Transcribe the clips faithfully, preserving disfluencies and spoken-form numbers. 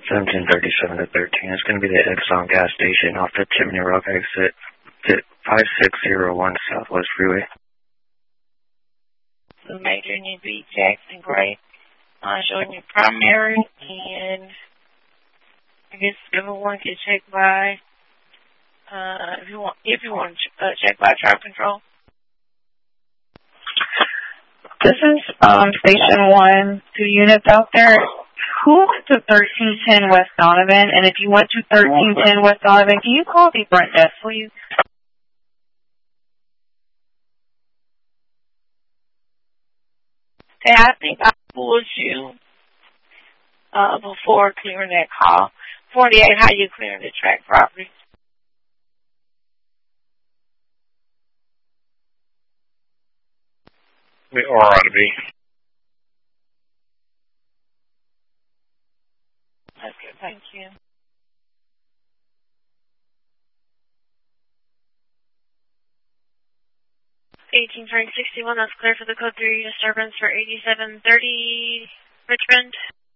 seventeen thirty-seven to thirteen. It's going to be the Exxon gas station off the Chimney Rock exit. five six zero one Southwest Freeway. So major need to be Jackson Gray. Uh, showing you primary, and I guess everyone can check by, uh, if you want, if you want to uh, check by traffic control. This is um, Station one, two units out there. Who went to thirteen ten West Donovan? And if you went to thirteen ten West Donovan, can you call the front desk, please? Okay, I think I pulled you uh, before clearing that call. forty-eight, how you clearing the track property? We are out of B. That's good, thank you. eighteen twenty sixty-one, that's clear for the code three disturbance for eighty-seven thirty Richmond.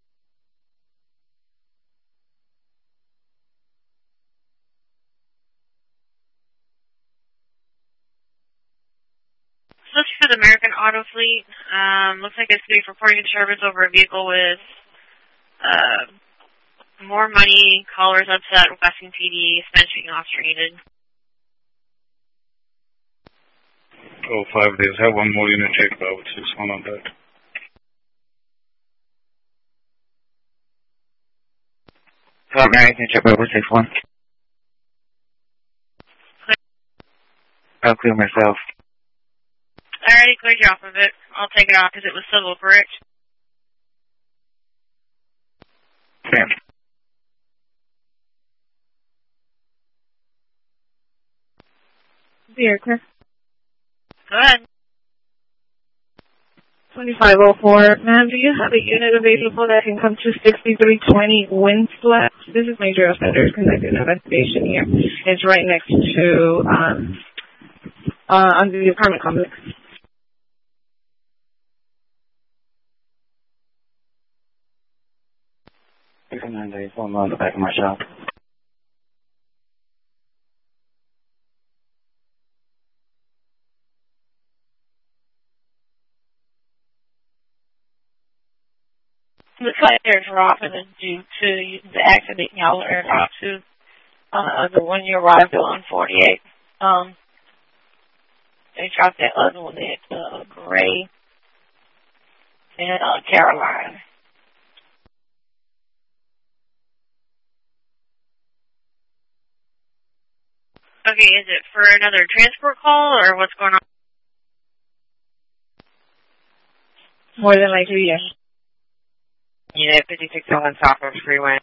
So this is for the American Auto Fleet. Um, looks like it's going to be reporting disturbance over a vehicle with uh, more money, callers upset, requesting P D, suspension officer needed. Oh, five days. Have one more unit check by with six one on that. Hello, Mary. Can you check by with six one? I'll clear myself. I already cleared you off of it. I'll take it off because it was civil, correct? Sam. Here, clear. Go ahead. twenty-five oh four. Ma'am, do you have a unit available that can come to sixty-three twenty Winslet? This is Major Offenders Conducting Investigation here. It's right next to, um, uh, under the apartment complex. nine days, one month back in my shop. Looks like they're dropping it due to the accident y'all are off to uh, the one you arrived on forty-eight. Um, they dropped that other one at uh, Gray and uh, Caroline. Okay, is it for another transport call or what's going on? More than likely, yes. Unit fifty-six oh one Southwest Freeway,